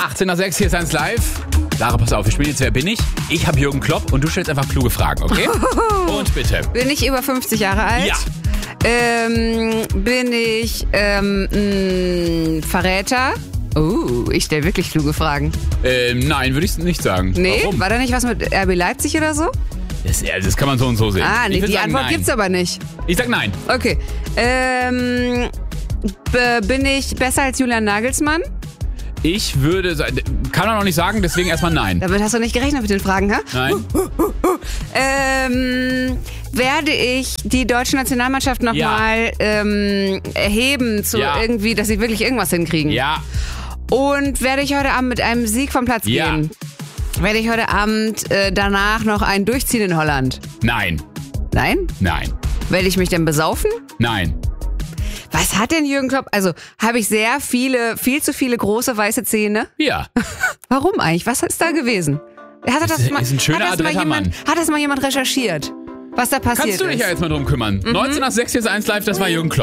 18 nach 6, hier ist 1 live. Lara, pass auf, wir spielen jetzt Wer bin ich? Ich habe Jürgen Klopp und du stellst einfach kluge Fragen, okay? Und bitte. Bin ich über 50 Jahre alt? Ja. Bin ich Verräter? Ich stelle wirklich kluge Fragen. Nein, würde ich nicht sagen. Nee, Warum? war da nicht was mit RB Leipzig oder so? Das kann man so und so sehen. Ah, nee, Ich würd die sagen, Antwort nein. gibt's aber nicht. Ich sag nein. Okay. Bin ich besser als Julian Nagelsmann? Ich würde sagen, kann man noch nicht sagen, deswegen erstmal nein. Damit hast du nicht gerechnet mit den Fragen, hä? Nein. Werde ich die deutsche Nationalmannschaft nochmal erheben zu Ja. irgendwie, dass sie wirklich irgendwas hinkriegen? Ja. Und werde ich heute Abend mit einem Sieg vom Platz Ja. gehen? Werde ich heute Abend danach noch einen durchziehen in Holland? Nein. Nein? Nein. Werde ich mich denn besaufen? Nein. Was hat denn Jürgen Klopp? Also habe ich viel zu viele große weiße Zähne? Ja. Warum eigentlich? Was ist da gewesen? Hat Ist ein schöner, adretter Mann. Hat das mal jemand recherchiert? Was da passiert Kannst du dich ist? ja jetzt mal drum kümmern. 19 nach 6, hier ist 1 live, das war Jürgen Klopp.